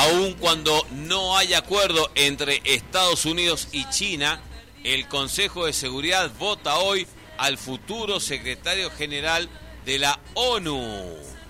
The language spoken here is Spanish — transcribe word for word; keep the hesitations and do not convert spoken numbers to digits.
Aun cuando no hay acuerdo entre Estados Unidos y China, el Consejo de Seguridad vota hoy al futuro secretario general de la ONU.